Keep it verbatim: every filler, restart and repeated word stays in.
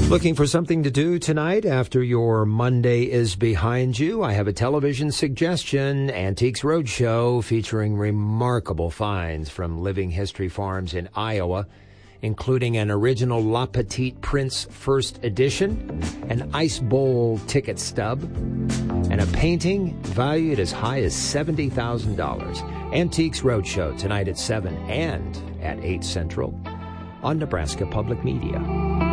Looking for something to do tonight after your Monday is behind you? I have a television suggestion, Antiques Roadshow, featuring remarkable finds from Living History Farms in Iowa, including an original La Petite Prince First Edition, an Ice Bowl ticket stub, and a painting valued as high as seventy thousand dollars. Antiques Roadshow tonight at seven and at eight Central on Nebraska Public Media.